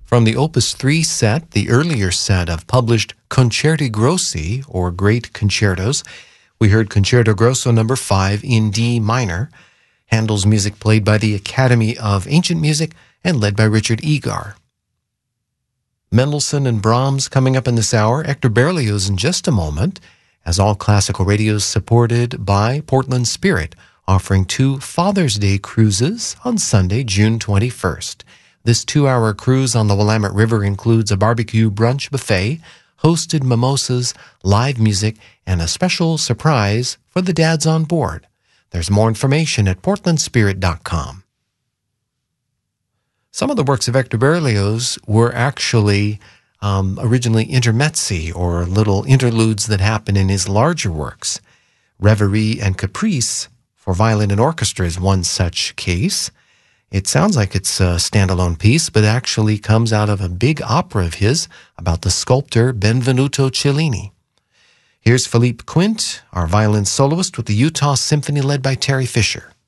From the Opus 3 set, the earlier set of published Concerti Grossi, or Great Concertos, we heard Concerto Grosso number 5 in D minor, Handel's music played by the Academy of Ancient Music and led by Richard Egar. Mendelssohn and Brahms coming up in this hour, Hector Berlioz in just a moment, as All Classical Radio is supported by Portland Spirit, offering 2 Father's Day cruises on Sunday, June 21st. This 2-hour cruise on the Willamette River includes a barbecue brunch buffet, hosted mimosas, live music, and a special surprise for the dads on board. There's more information at portlandspirit.com. Some of the works of Hector Berlioz were actually originally intermezzi, or little interludes that happen in his larger works. Reverie and Caprice for violin and orchestra is one such case. It sounds like it's a standalone piece, but actually comes out of a big opera of his about the sculptor Benvenuto Cellini. Here's Philippe Quint, our violin soloist with the Utah Symphony led by Terry Fisher.